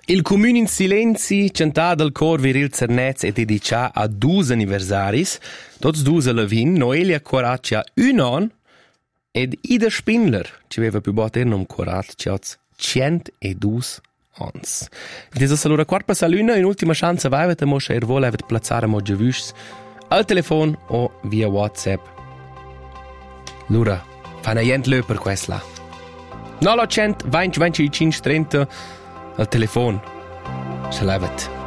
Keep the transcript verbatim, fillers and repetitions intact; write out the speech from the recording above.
Il comune in silenzi, cantà del cor viril Cernez e dedica a dus anniversaris, tots dus a Lavin, Noelia Coraccia un an ed Ida Spindler, ci aveva più bot ernom Coraccia, cent e dus ans. Desa salura quart passa l'una, in ultima chance vaivet a moscia er vol evet plazzare mo giavuschs al telefon o via WhatsApp. Lura, fa na jent lö per quest la. nove cento venti venticinque trenta al telefon. Se levet.